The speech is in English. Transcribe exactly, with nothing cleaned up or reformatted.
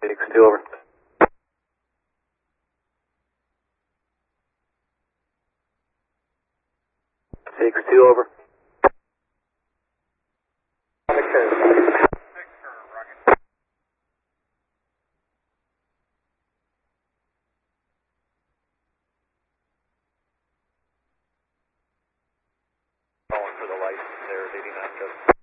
Six two over. Six two over. Calling for the lights there, eighty-nine.